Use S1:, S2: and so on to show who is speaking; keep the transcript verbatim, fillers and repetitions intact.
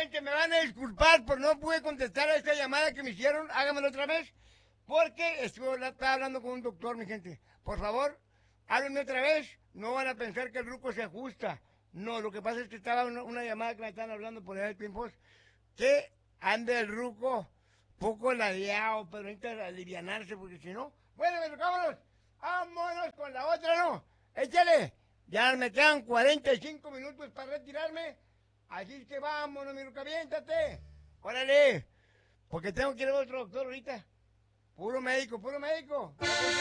S1: gente, me van a disculpar por no pude contestar a esta llamada que me hicieron. Háganmelo otra vez. Porque estuve, estaba hablando con un doctor, mi gente. Por favor, háblenme otra vez. No van a pensar que el ruco se ajusta. No, lo que pasa es que estaba una, una llamada que me estaban hablando por allá de tiempos. Que anda el ruco poco ladeado, pero necesita alivianarse, porque si no... Bueno, mis cabros, vámonos con la otra, ¿no? Échale. Ya me quedan cuarenta y cinco minutos para retirarme. Así es que vámonos, mi ruca, aviéntate. Órale. Porque tengo que ir a otro doctor ahorita. Puro médico, puro médico.